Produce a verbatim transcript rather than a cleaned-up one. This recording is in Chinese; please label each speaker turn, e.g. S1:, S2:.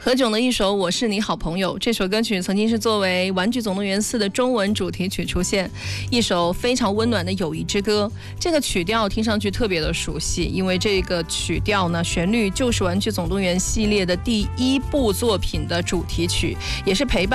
S1: 何炅的一首《我是你好朋友》，这首歌曲曾经是作为《玩具总动员四》的中文主题曲出现，一首非常温暖的友谊之歌。这个曲调听上去特别的熟悉，因为这个曲调呢，旋律就是《玩具总动员》系列的第一部作品的主题曲，也是陪伴